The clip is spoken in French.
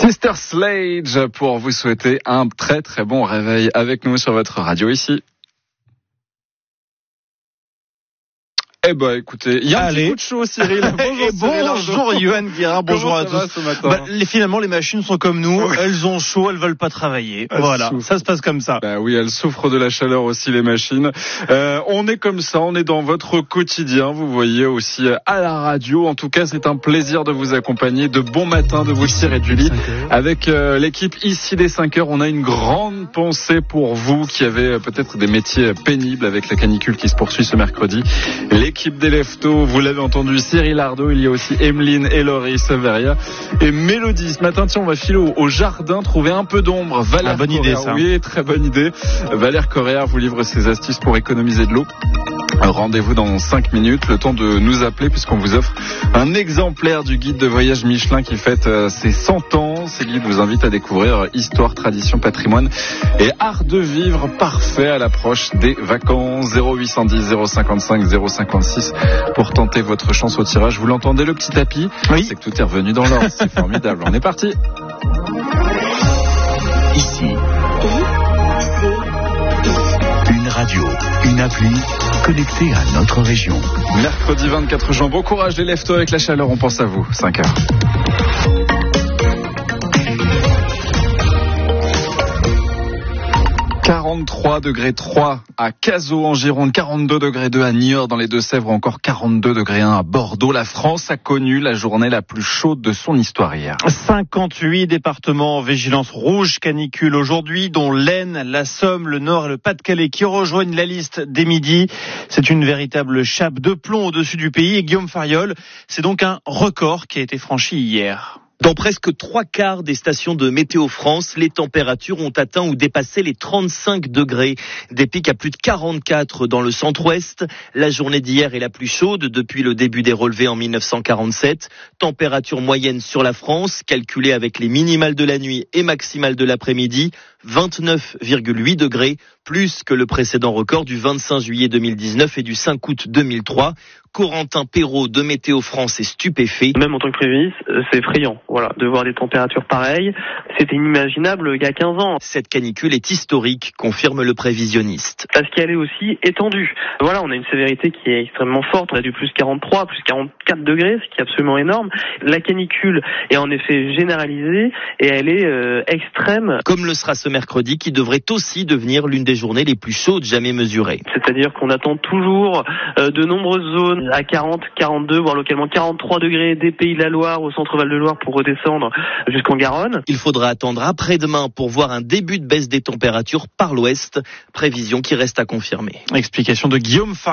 Sister Sledge pour vous souhaiter un très très bon réveil avec nous sur votre radio ici. Eh ben, écoutez, il y a un petit coup de chaud, Cyril. Bonjour Yoann Guérin, bonjour à tous. Finalement, les machines sont comme nous, elles ont chaud, elles veulent pas travailler. Voilà, ça se passe comme ça. Bah oui, elles souffrent de la chaleur aussi, les machines. On est comme ça, on est dans votre quotidien. Vous voyez aussi à la radio. En tout cas, c'est un plaisir de vous accompagner. De bon matin, de vous tirer du lit. Avec l'équipe ici des 5 heures, on a une grande pensée pour vous qui avez peut-être des métiers pénibles avec la canicule qui se poursuit ce mercredi. L'équipe des Leftos, vous l'avez entendu, Cyril Ardo, il y a aussi Emeline et Laurie Severia et Mélodie. Ce matin, tiens, on va filer au jardin, trouver un peu d'ombre. Valère bonne idée, ça. Oui, très bonne idée. Valère Correa vous livre ses astuces pour économiser de l'eau. Rendez-vous dans 5 minutes, le temps de nous appeler puisqu'on vous offre un exemplaire du guide de voyage Michelin qui fête ses 100 ans. Ces guides vous invitent à découvrir histoire, tradition, patrimoine et art de vivre parfait à l'approche des vacances. 0810 055 056 pour tenter votre chance au tirage. Vous l'entendez, le petit tapis? Oui. C'est que tout est revenu dans l'ordre, c'est formidable. On est parti. Ici. Une radio, une appli connectée à notre région. Mercredi 24 juin, bon courage les Leftos avec la chaleur, on pense à vous. 5 heures. 43 degrés 3 à Cazaux en Gironde, 42 degrés 2 à Niort dans les Deux-Sèvres, encore 42 degrés 1 à Bordeaux. La France a connu la journée la plus chaude de son histoire hier. 58 départements en vigilance rouge canicule aujourd'hui, dont l'Aisne, la Somme, le Nord et le Pas-de-Calais qui rejoignent la liste dès midi. C'est une véritable chape de plomb au-dessus du pays. Et Guillaume Fariol, c'est donc un record qui a été franchi hier. Dans presque 3/4 des stations de Météo France, les températures ont atteint ou dépassé les 35 degrés. Des pics à plus de 44 dans le centre-ouest. La journée d'hier est la plus chaude depuis le début des relevés en 1947. Température moyenne sur la France, calculée avec les minimales de la nuit et maximales de l'après-midi, 29,8 degrés, plus que le précédent record du 25 juillet 2019 et du 5 août 2003. Corentin Perrault de Météo France est stupéfait. Même en tant que prévisionniste, c'est effrayant. Voilà, de voir des températures pareilles, c'était inimaginable il y a 15 ans. Cette canicule est historique, confirme le prévisionniste. Parce qu'elle est aussi étendue. Voilà, on a une sévérité qui est extrêmement forte. On a du plus 43, plus 44 degrés, ce qui est absolument énorme. La canicule est en effet généralisée et elle est extrême. Comme le sera ce mercredi, qui devrait aussi devenir l'une des journées les plus chaudes jamais mesurées. C'est-à-dire qu'on attend toujours de nombreuses zones à 40, 42, voire localement 43 degrés des Pays de la Loire au centre Val-de-Loire pour redescendre jusqu'en Garonne. Il faudra attendre après-demain pour voir un début de baisse des températures par l'ouest. Prévision qui reste à confirmer. Explication de Guillaume Fariol.